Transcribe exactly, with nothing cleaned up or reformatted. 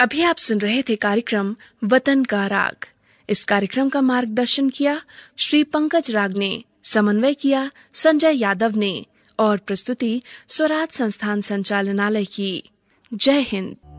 अभी आप सुन रहे थे कार्यक्रम वतन का राग। इस कार्यक्रम का मार्गदर्शन किया श्री पंकज राग ने, समन्वय किया संजय यादव ने और प्रस्तुति स्वराज संस्थान संचालनालय की। जय हिंद।